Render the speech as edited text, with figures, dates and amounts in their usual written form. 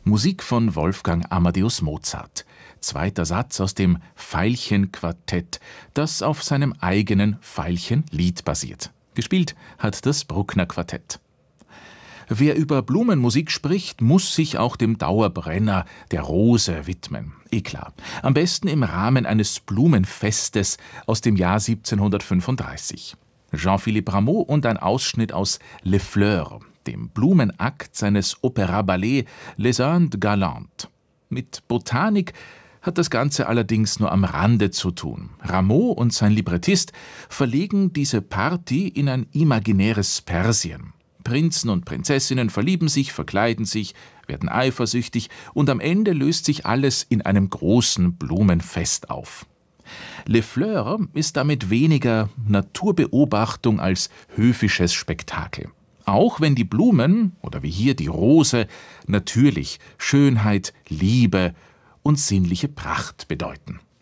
Musik von Wolfgang Amadeus Mozart. Zweiter Satz aus dem Veilchenquartett, das auf seinem eigenen Veilchenlied basiert. Gespielt hat das Bruckner Quartett. Wer über Blumenmusik spricht, muss sich auch dem Dauerbrenner, der Rose, widmen. Klar. Am besten im Rahmen eines Blumenfestes aus dem Jahr 1735. Jean-Philippe Rameau und ein Ausschnitt aus Les Fleurs, dem Blumenakt seines Opéra-Ballett Les Indes Galantes. Mit Botanik hat das Ganze allerdings nur am Rande zu tun. Rameau und sein Librettist verlegen diese Party in ein imaginäres Persien. Prinzen und Prinzessinnen verlieben sich, verkleiden sich, werden eifersüchtig und am Ende löst sich alles in einem großen Blumenfest auf. Les Fleurs ist damit weniger Naturbeobachtung als höfisches Spektakel. Auch wenn die Blumen, oder wie hier die Rose, natürlich Schönheit, Liebe und sinnliche Pracht bedeuten.